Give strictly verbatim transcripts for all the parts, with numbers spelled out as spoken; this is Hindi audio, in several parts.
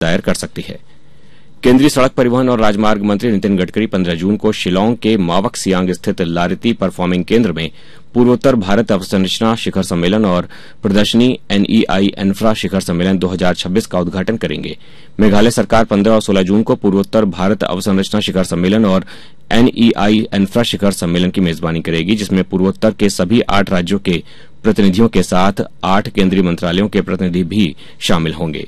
दायर कर सकती है। केंद्रीय सड़क परिवहन और राजमार्ग मंत्री नितिन गडकरी पंद्रह जून को शिलांग के मावक सियांग स्थित लारिती परफॉर्मिंग केंद्र में पूर्वोत्तर भारत अवसंरचना शिखर सम्मेलन और प्रदर्शनी एनईआई इन्फ्रा शिखर सम्मेलन दो हज़ार छब्बीस का उद्घाटन करेंगे। मेघालय सरकार पंद्रह और सोलह जून को पूर्वोत्तर भारत अवसंरचना शिखर सम्मेलन और एनईआई इन्फ्रा शिखर सम्मेलन की मेजबानी करेगी, जिसमें पूर्वोत्तर के सभी आठ राज्यों के प्रतिनिधियों के साथ आठ केंद्रीय मंत्रालयों के प्रतिनिधि भी शामिल होंगे।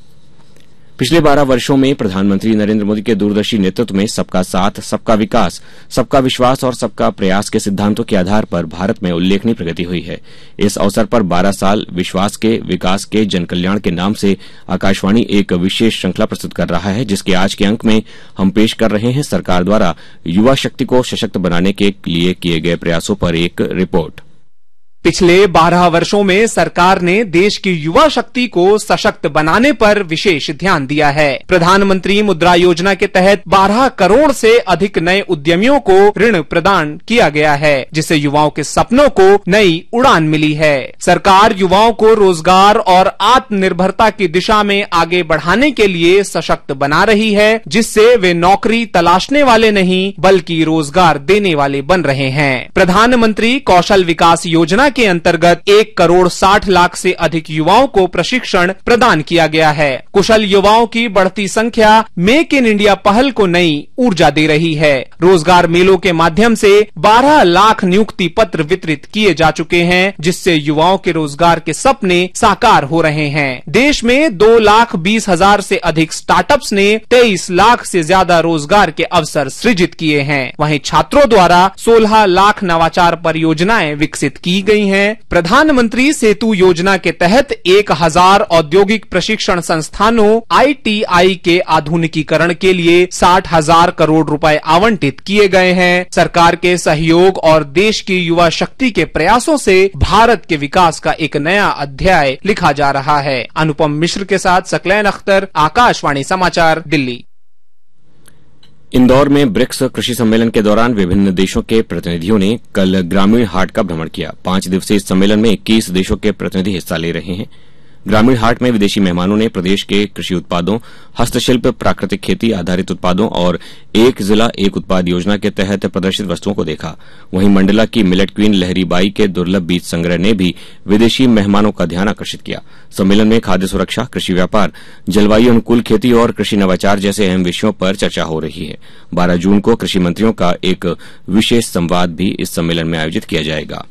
पिछले बारह वर्षों में प्रधानमंत्री नरेंद्र मोदी के दूरदर्शी नेतृत्व में सबका साथ, सबका विकास, सबका विश्वास और सबका प्रयास के सिद्धांतों के आधार पर भारत में उल्लेखनीय प्रगति हुई है। इस अवसर पर बारह साल विश्वास के, विकास के, जनकल्याण के नाम से आकाशवाणी एक विशेष श्रृंखला प्रस्तुत कर रहा है, जिसके आज के अंक में हम पेश कर रहे हैं सरकार द्वारा युवा शक्ति को सशक्त बनाने के लिए किए गए प्रयासों पर एक रिपोर्ट। पिछले बारह वर्षों में सरकार ने देश की युवा शक्ति को सशक्त बनाने पर विशेष ध्यान दिया है। प्रधानमंत्री मुद्रा योजना के तहत बारह करोड़ से अधिक नए उद्यमियों को ऋण प्रदान किया गया है, जिससे युवाओं के सपनों को नई उड़ान मिली है। सरकार युवाओं को रोजगार और आत्मनिर्भरता की दिशा में आगे बढ़ाने के लिए सशक्त बना रही है, जिससे वे नौकरी तलाशने वाले नहीं बल्कि रोजगार देने वाले बन रहे हैं। प्रधानमंत्री कौशल विकास योजना के अंतर्गत एक करोड़ साठ लाख से अधिक युवाओं को प्रशिक्षण प्रदान किया गया है। कुशल युवाओं की बढ़ती संख्या मेक इन इंडिया पहल को नई ऊर्जा दे रही है। रोजगार मेलों के माध्यम से बारह लाख नियुक्ति पत्र वितरित किए जा चुके हैं, जिससे युवाओं के रोजगार के सपने साकार हो रहे हैं। देश में दो लाख बीस हजार से अधिक स्टार्टअप्स ने तेईस लाख से ज्यादा रोजगार के अवसर सृजित किए हैं। वहीं छात्रों द्वारा सोलह लाख नवाचार परियोजनाएं विकसित की गई हैं। प्रधानमंत्री सेतु योजना के तहत एक हजार औद्योगिक प्रशिक्षण संस्थानों आईटीआई के आधुनिकीकरण के लिए साठ हजार करोड़ रुपए आवंटित किए गए हैं। सरकार के सहयोग और देश की युवा शक्ति के प्रयासों से भारत के विकास का एक नया अध्याय लिखा जा रहा है। अनुपम मिश्र के साथ सकलैन अख्तर, आकाशवाणी समाचार, दिल्ली। इंदौर में ब्रिक्स कृषि सम्मेलन के दौरान विभिन्न देशों के प्रतिनिधियों ने कल ग्रामीण हाट का भ्रमण किया। पांच दिवसीय इस सम्मेलन में इक्कीस देशों के प्रतिनिधि हिस्सा ले रहे हैं। ग्रामीण हाट में विदेशी मेहमानों ने प्रदेश के कृषि उत्पादों, हस्तशिल्प, प्राकृतिक खेती आधारित उत्पादों और एक जिला एक उत्पाद योजना के तहत प्रदर्शित वस्तुओं को देखा। वहीं मंडला की मिलेट क्वीन लहरीबाई के दुर्लभ बीज संग्रह ने भी विदेशी मेहमानों का ध्यान आकर्षित किया। सम्मेलन में खाद्य सुरक्षा, कृषि व्यापार, जलवायु अनुकूल खेती और कृषि नवाचार जैसे अहम विषयों पर चर्चा हो रही है। बारह जून को कृषि मंत्रियों का एक विशेष संवाद भी इस सम्मेलन में आयोजित किया जाएगा।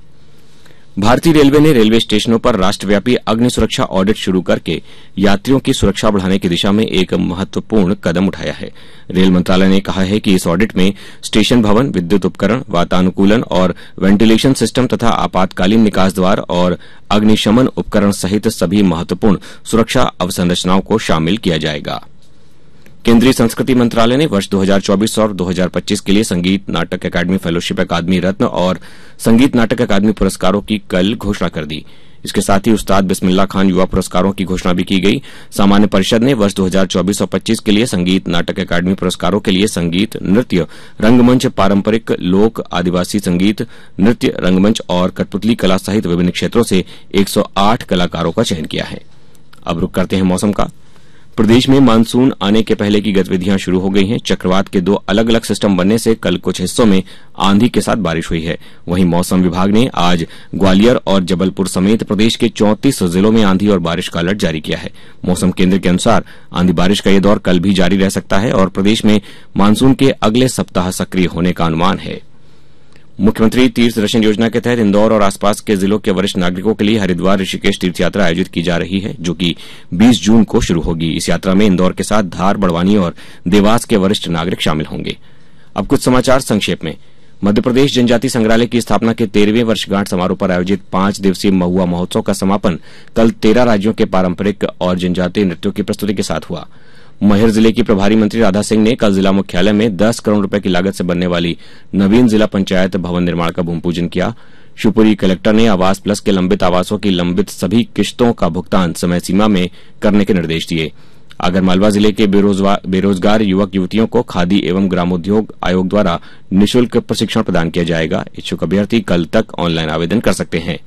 भारतीय रेलवे ने रेलवे स्टेशनों पर राष्ट्रव्यापी अग्नि सुरक्षा ऑडिट शुरू करके यात्रियों की सुरक्षा बढ़ाने की दिशा में एक महत्वपूर्ण कदम उठाया है। रेल मंत्रालय ने कहा है कि इस ऑडिट में स्टेशन भवन, विद्युत उपकरण, वातानुकूलन और वेंटिलेशन सिस्टम तथा आपातकालीन निकास द्वार और अग्निशमन उपकरण सहित सभी महत्वपूर्ण सुरक्षा अवसंरचनाओं को शामिल किया जाएगा। केंद्रीय संस्कृति मंत्रालय ने वर्ष दो हज़ार चौबीस और दो हज़ार पच्चीस के लिए संगीत नाटक अकादमी फेलोशिप अकादमी रत्न और संगीत नाटक अकादमी पुरस्कारों की कल घोषणा कर दी। इसके साथ ही उस्ताद बिस्मिल्लाह खान युवा पुरस्कारों की घोषणा भी की गई। सामान्य परिषद ने वर्ष दो हज़ार चौबीस और पच्चीस के लिए संगीत नाटक अकादमी पुरस्कारों के लिए संगीत, नृत्य, रंगमंच, पारंपरिक लोक आदिवासी संगीत, नृत्य, रंगमंच और कठपुतली कला सहित विभिन्न क्षेत्रों से एक सौ आठ कलाकारों का चयन किया है। अब रुक करते हैं मौसम का। प्रदेश में मानसून आने के पहले की गतिविधियां शुरू हो गई हैं। चक्रवात के दो अलग अलग सिस्टम बनने से कल कुछ हिस्सों में आंधी के साथ बारिश हुई है। वहीं मौसम विभाग ने आज ग्वालियर और जबलपुर समेत प्रदेश के चौंतीस जिलों में आंधी और बारिश का अलर्ट जारी किया है। मौसम केंद्र के अनुसार आंधी बारिश का यह दौर कल भी जारी रह सकता है और प्रदेश में मानसून के अगले सप्ताह सक्रिय होने का अनुमान है। मुख्यमंत्री तीर्थ दर्शन योजना के तहत इंदौर और आसपास के जिलों के वरिष्ठ नागरिकों के लिए हरिद्वार ऋषिकेश तीर्थ यात्रा आयोजित की जा रही है, जो कि बीस जून को शुरू होगी। इस यात्रा में इंदौर के साथ धार, बड़वानी और देवास के वरिष्ठ नागरिक शामिल होंगे। अब कुछ समाचार संक्षेप में। मध्यप्रदेश जनजाति संग्रहालय की स्थापना के तेरहवें वर्षगांठ समारोह पर आयोजित पांच दिवसीय महुआ महोत्सव का समापन कल तेरह राज्यों के पारंपरिक और जनजातीय नृत्यों की प्रस्तुति के साथ हुआ। मैहर जिले की प्रभारी मंत्री राधा सिंह ने कल जिला मुख्यालय में दस करोड़ रुपए की लागत से बनने वाली नवीन जिला पंचायत भवन निर्माण का भूमि पूजन किया। शिवपुरी कलेक्टर ने आवास प्लस के लंबित आवासों की लंबित सभी किश्तों का भुगतान समय सीमा में करने के निर्देश दिए। आगरमालवा जिले के बेरोजगार युवक युवतियों को खादी एवं ग्रामोद्योग आयोग द्वारा निःशुल्क प्रशिक्षण प्रदान किया जाएगा। इच्छुक अभ्यर्थी कल तक ऑनलाइन आवेदन कर सकते हैं।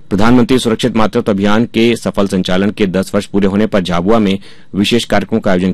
प्रधानमंत्री सुरक्षित मातृत्व अभियान के सफल संचालन के दस वर्ष पूरे होने पर झाबुआ में विशेष कार्यक्रमों का आयोजन